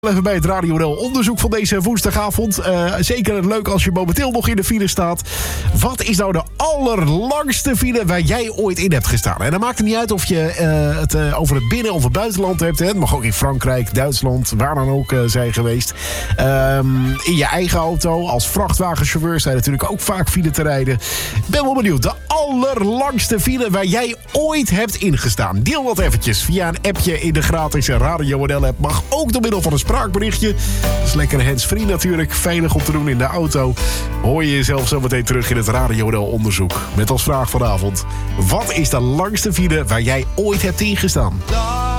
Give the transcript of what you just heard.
Even bij het Radio NL onderzoek van deze woensdagavond. Zeker leuk als je momenteel nog in de file staat. Wat is nou de allerlangste file waar jij ooit in hebt gestaan? En dan maakt het niet uit of je het over het binnen- of het buitenland hebt. Hè. Het mag ook in Frankrijk, Duitsland, waar dan ook zijn geweest. In je eigen auto. Als vrachtwagenchauffeur zijn natuurlijk ook vaak file te rijden. Ik ben wel benieuwd. De allerlangste file waar jij ooit hebt ingestaan. Deel dat eventjes via een appje in de gratis Radio NL app. Mag ook door middel van een spraakberichtje. Dat is lekker hands-free natuurlijk. Veilig om te doen in de auto. Hoor je jezelf zo meteen terug in het Radio NL onderzoek. Met als vraag vanavond: wat is de langste file waar jij ooit hebt ingestaan?